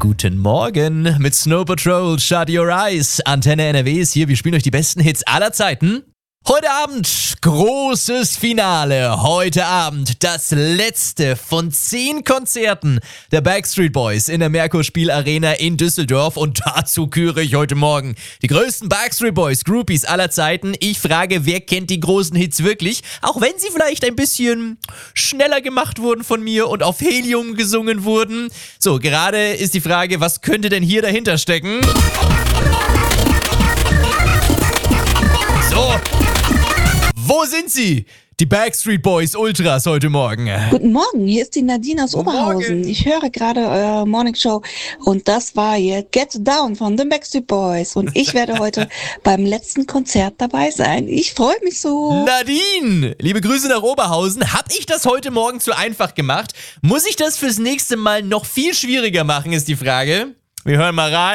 Guten Morgen mit Snow Patrol, Shut Your Eyes. Antenne NRW ist hier, wir spielen euch die besten Hits aller Zeiten. Heute Abend großes Finale. Heute Abend das letzte von 10 Konzerten der Backstreet Boys in der Merkur-Spiel Arena in Düsseldorf. Und dazu küre ich heute Morgen die größten Backstreet Boys Groupies aller Zeiten. Ich frage, wer kennt die großen Hits wirklich? Auch wenn sie vielleicht ein bisschen schneller gemacht wurden von mir und auf Helium gesungen wurden. So, gerade ist die Frage, was könnte denn hier dahinter stecken? So. Wo sind sie? Die Backstreet Boys Ultras heute Morgen. Guten Morgen, hier ist die Nadine aus Oberhausen. Ich höre gerade eure Morning Show und das war hier Get Down von den Backstreet Boys. Und ich werde heute beim letzten Konzert dabei sein. Ich freue mich so. Nadine, liebe Grüße nach Oberhausen. Hab ich das heute Morgen zu einfach gemacht? Muss ich das fürs nächste Mal noch viel schwieriger machen, ist die Frage. Wir hören mal rein.